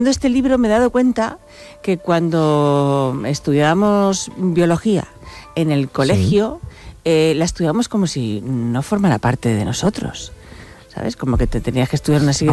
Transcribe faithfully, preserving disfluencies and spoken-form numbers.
este libro me he dado cuenta que cuando estudiábamos biología en el colegio, sí. eh, la estudiamos como si no formara parte de nosotros, ¿sabes? Como que te tenías que estudiar una serie